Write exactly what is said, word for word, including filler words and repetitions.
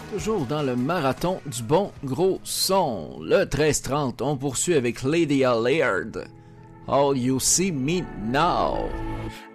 Toujours dans le marathon du bon gros son. Le treize trente, on poursuit avec Lady Allard. All You See Me Now.